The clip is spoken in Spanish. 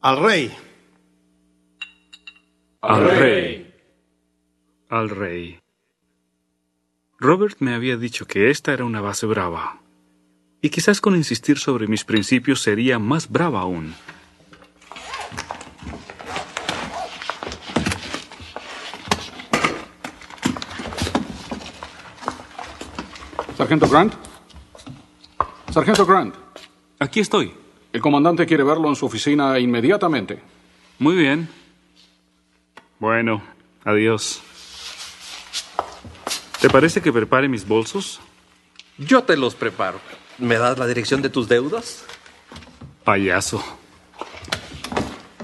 Al rey. Al rey. Al rey. Robert me había dicho que esta era una base brava. Y quizás con insistir sobre mis principios sería más brava aún. Sargento Grant. Sargento Grant. Aquí estoy. El comandante quiere verlo en su oficina inmediatamente. Muy bien. Bueno, adiós. ¿Te parece que prepare mis bolsos? Yo te los preparo. ¿Me das la dirección de tus deudas? Payaso.